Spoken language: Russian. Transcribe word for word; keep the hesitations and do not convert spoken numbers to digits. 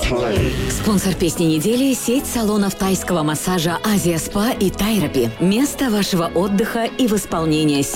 Спонсор песни недели – сеть салонов тайского массажа «Азия Спа» и «Тайрапи». Место вашего отдыха и восполнения сил.